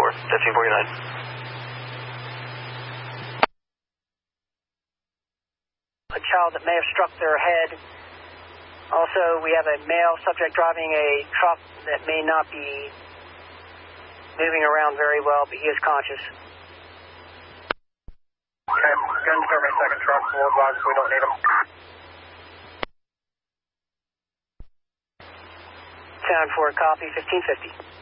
1549. A child that may have struck their head. Also, we have a male subject driving a truck that may not be moving around very well, but he is conscious. Okay, gun serving second truck, we'll advise if we don't need him. 10-4, copy, 1550.